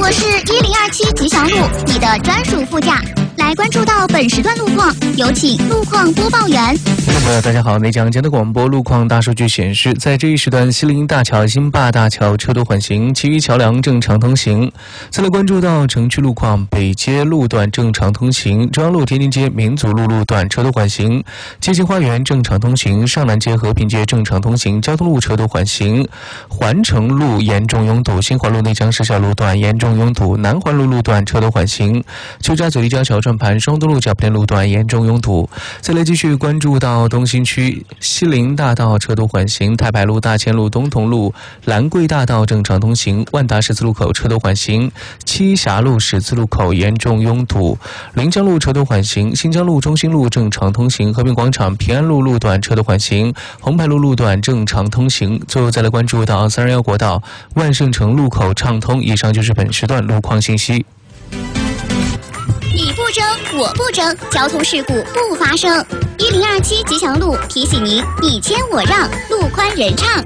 我是1027吉祥路，你的专属副驾。来关注到本时段路况，有请路况播报员。 听众朋友，大家好。内江间的广播路况大数据显示，在这一时段，西陵大桥、新坝大桥车多缓行，其余桥梁正常通行。再来关注到城区路况，北街路段正常通行，中央路天津街民族路路段车多缓行，街心花园正常通行，上南街和平街正常通行，交通路车多缓行。环城路严重拥堵，新华路内江市小路段严重拥堵，南环路路段车多缓行，邱家嘴立交桥转盘双东路甲埔店路段严重拥堵。再来继续关注到东新区西陵大道车多缓行，太白路、大千路、东同路、兰桂大道正常通行，万达十字路口车多缓行，栖霞路十字路口严重拥堵，临江路车多缓行，新疆路、中心路正常通行，和平广场、平安路路段车多缓行，红牌路路段正常通行。最后再来关注到321国道万盛城路口畅通。以上就是本时段路况信息。 你不争，我不争，交通事故不发生。1027吉祥路提醒您：你谦我让，路宽人畅。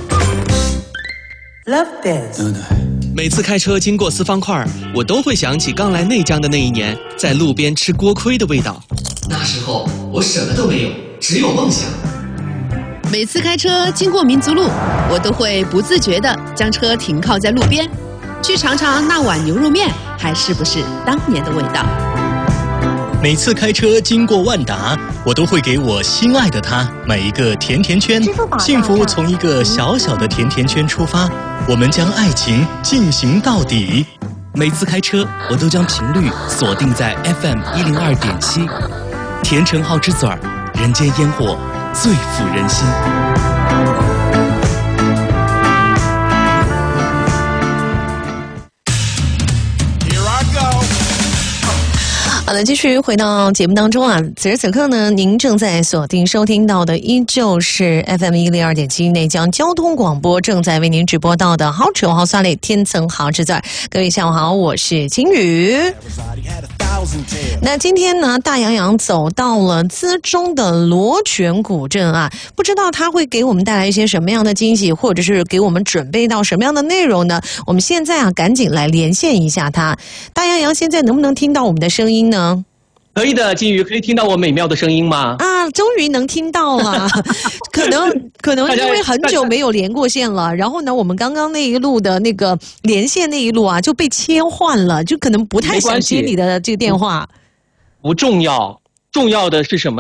Love dance。 每次开车经过四方块，我都会想起刚来内江的那一年，在路边吃锅盔的味道。 那时候我什么都没有，只有梦想。 每次开车经过民族路，我都会不自觉地将车停靠在路边，去尝尝那碗牛肉面还是不是当年的味道。 每次开车经过万达，我都会给我心爱的他买一个甜甜圈。幸福从一个小小的甜甜圈出发，我们将爱情进行到底。 每次开车，我都将频率锁定在 FM 102.7，甜橙好之嘴儿，人间烟火最抚人心。 好的，继续回到节目当中啊。此时此刻呢，您正在锁定收听到的依旧是 FM 102.7内江交通广播，正在为您直播到的好酒好刷类天层好之在。各位下午好，我是金宇。那今天呢，大洋洋走到了资中的罗泉古镇啊，不知道他会给我们带来一些什么样的惊喜，或者是给我们准备到什么样的内容呢？我们现在啊，赶紧来连线一下他。大洋洋现在能不能听到我们的声音呢？ 可以的，金鱼，可以听到我美妙的声音吗？ 啊，终于能听到了。可能因为很久没有连过线了，然后呢，我们刚刚那一路的那个连线那一路啊就被切换了，就可能不太想接你的这个电话。 不重要，重要的是什么？